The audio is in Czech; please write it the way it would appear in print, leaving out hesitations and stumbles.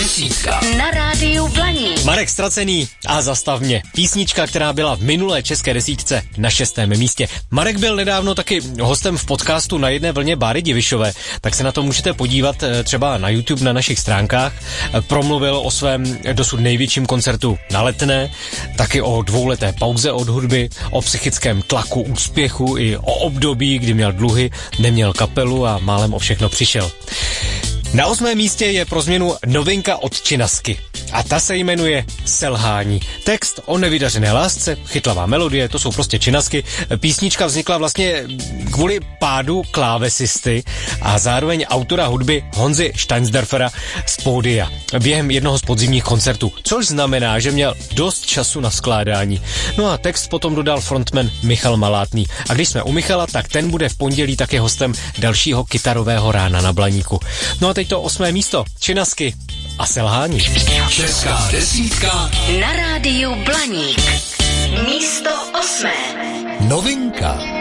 desítka na rádiu Blaník. Marek Ztracený a Zastav mě. Písnička, která byla v minulé české desítce na 6. místě. Marek byl nedávno taky hostem v podcastu Na jedné vlně Báry Divišové, tak se na to můžete podívat třeba na YouTube na našich stránkách. Promluvil o svém dosud největším koncertu na Letné, taky o dvouleté pauze od hudby, o psychickém tlaku úspěchu i o období, kdy měl dluhy, neměl kapelu a málem o všechno přišel. Na 8. místě je pro změnu novinka od Činasky. A ta se jmenuje Selhání. Text o nevydařené lásce, chytlavá melodie, to jsou prostě Činasky. Písnička vznikla vlastně kvůli pádu klávesisty a zároveň autora hudby Honzy Steinsderfera z pódia během jednoho z podzimních koncertů, což znamená, že měl dost času na skládání. No a text potom dodal frontman Michal Malátný. A když jsme u Michala, tak ten bude v pondělí také hostem dalšího kytarového rána na Blaníku. No a teď to 8. místo, Činasky a Selhání. Česká desítka Na rádiu Blaník. Místo 8. novinka.